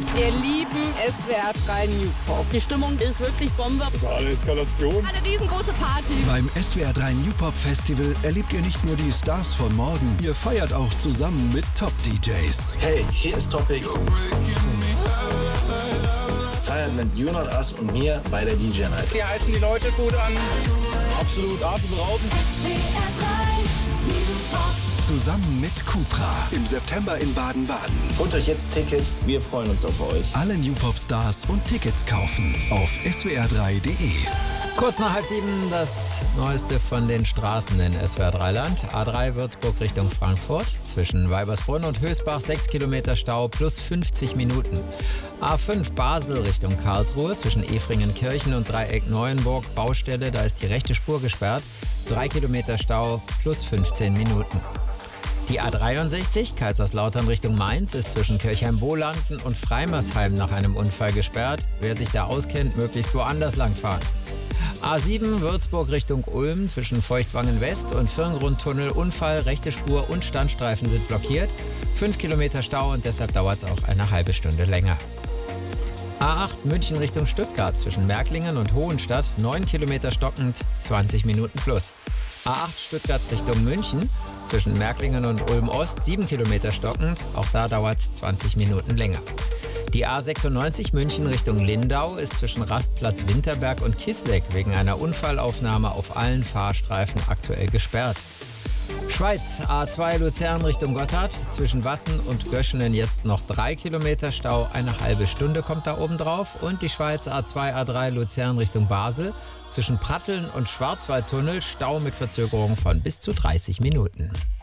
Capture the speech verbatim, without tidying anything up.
Wir lieben S W R drei Newpop. Die Stimmung ist wirklich Bombe. Totale Eskalation. Eine riesengroße Party. Beim S W R drei Newpop Festival erlebt ihr nicht nur die Stars von morgen, ihr feiert auch zusammen mit Top-D Js. Hey, hier ist Topic. Feiert mit You Not Us und mir bei der D J Night. Wir heizen die Leute gut an. Absolut atemberaubend. S W R drei Newpop. Zusammen mit Cupra im September in Baden-Baden. Holt euch jetzt Tickets, wir freuen uns auf euch. Alle Newpop-Stars und Tickets kaufen auf s w r drei punkt d e. Kurz nach halb sieben das Neueste von den Straßen in S W R drei Land. A drei Würzburg Richtung Frankfurt. Zwischen Weibersbrunn und Hösbach sechs Kilometer Stau plus fünfzig Minuten. A fünf Basel Richtung Karlsruhe. Zwischen Efringenkirchen und Dreieck Neuenburg Baustelle. Da ist die rechte Spur gesperrt. drei Kilometer Stau plus fünfzehn Minuten. Die A dreiundsechzig Kaiserslautern Richtung Mainz ist zwischen Kirchheim-Bohlanden und Freimersheim nach einem Unfall gesperrt. Wer sich da auskennt, möglichst woanders langfahren. A sieben Würzburg Richtung Ulm zwischen Feuchtwangen West und Firngrundtunnel Unfall, rechte Spur und Standstreifen sind blockiert. fünf Kilometer Stau und deshalb dauert es auch eine halbe Stunde länger. A acht München Richtung Stuttgart zwischen Märklingen und Hohenstadt neun Kilometer stockend, zwanzig Minuten plus. A acht Stuttgart Richtung München zwischen Märklingen und Ulm Ost sieben Kilometer stockend, auch da dauert es zwanzig Minuten länger. Die A sechsundneunzig München Richtung Lindau ist zwischen Rastplatz Winterberg und Kisleck wegen einer Unfallaufnahme auf allen Fahrstreifen aktuell gesperrt. Schweiz A zwei Luzern Richtung Gotthard zwischen Wassen und Göschenen jetzt noch drei Kilometer Stau, eine halbe Stunde kommt da oben drauf. Und die Schweiz A zwei A drei Luzern Richtung Basel zwischen Pratteln und Schwarzwaldtunnel Stau mit Verzögerung von bis zu dreißig Minuten.